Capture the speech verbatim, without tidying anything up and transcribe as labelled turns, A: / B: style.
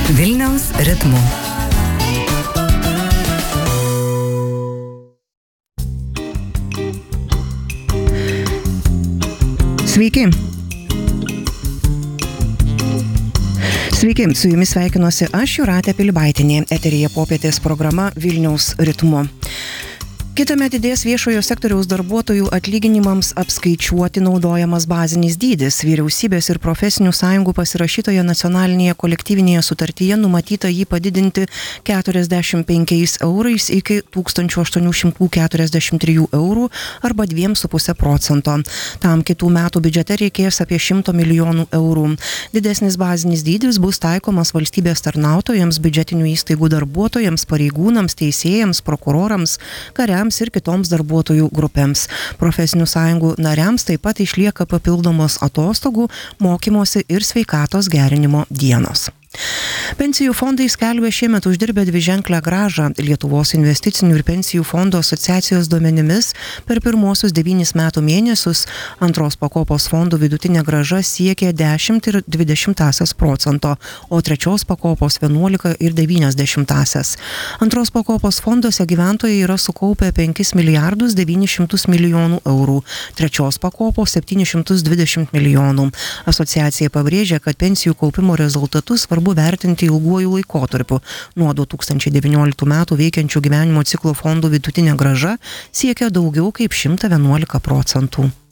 A: Vilniaus ritmu. Sveiki. Sveiki, su jumis sveikinuosi aš, Jūratė Pilibaitinė, eteryje popietės programa Vilniaus ritmu. Kitąmet didės viešojo sektoriaus darbuotojų atlyginimams apskaičiuoti naudojamas bazinis dydis. Vyriausybės ir profesinių sąjungų pasirašytoje nacionalinėje kolektyvinėje sutartyje numatyta jį padidinti keturiasdešimt penkiais eurais iki tūkstančio aštuonių šimtų keturiasdešimt trijų eurų arba dviem su puse procento. Tam kitų metų biudžete reikės apie šimto milijonų eurų. Didesnis bazinis dydis bus taikomas valstybės tarnautojams, biudžetinių įstaigų darbuotojams, pareigūnams, teisėjams, prokurorams, kariams ir kitoms darbuotojų grupėms. Profesinių sąjungų nariams taip pat išlieka papildomos atostogų, mokymosi ir sveikatos gerinimo dienos. Pensijų fondai skelbia šiemet uždirbę dviženklę grąžą. Lietuvos investicinių ir pensijų fondų asociacijos duomenimis per pirmosius devynis metų mėnesius antros pakopos fondų vidutinė grąža siekė dešimt ir dvi dešimtąsias procento, o trečios pakopos vienuolika ir devynias dešimtąsias. Antros pakopos fonduose gyventojai yra sukaupę penkis milijardus devynis šimtus milijonų eurų, trečios pakopos septynis šimtus dvidešimt milijonų. Asociacija pabrėžia, kad pensijų kaupimo rezultatus svarbu vertinti ilguoju laikotarpiu. Nuo du tūkstančiai devynioliktų metų veikiančių gyvenimo ciklo fondų vidutinė grąža siekia daugiau kaip šimtą vienuolika procentų.